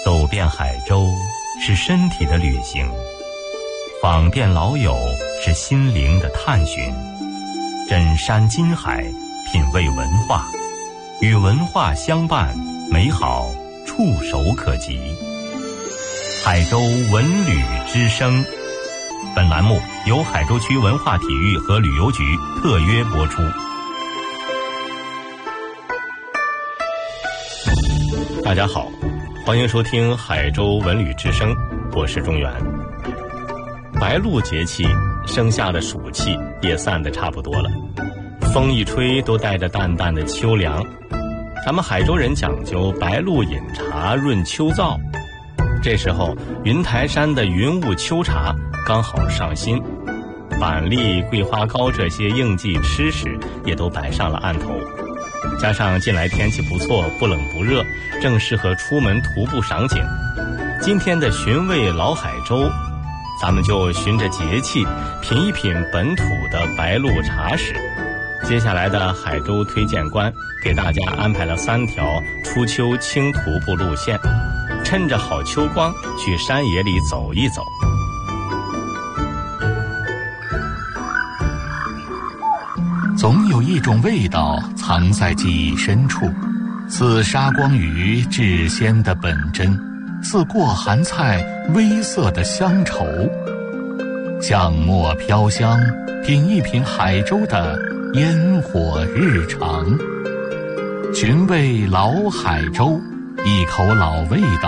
走遍海州是身体的旅行，访遍老友是心灵的探寻，枕山金海，品味文化，与文化相伴，美好触手可及。海州文旅之声，本栏目由海州区文化体育和旅游局特约播出。大家好，欢迎收听海州文旅之声，我是中原。白露节气，盛夏的暑气也散得差不多了，风一吹都带着淡淡的秋凉。咱们海州人讲究白露饮茶润秋燥，这时候云台山的云雾秋茶刚好上新，板栗、桂花糕这些应季吃食也都摆上了案头。加上近来天气不错，不冷不热，正适合出门徒步赏景。今天的寻味老海州，咱们就循着节气品一品本土的白露茶史。接下来的海州推荐官给大家安排了3条初秋轻徒步路线，趁着好秋光去山野里走一走。 总有一种味道藏在记忆深处，似沙光鱼至鲜的本真，似过寒菜微涩的乡愁。巷陌飘香，品一品海州的烟火日常，寻味老海州，一口老味道，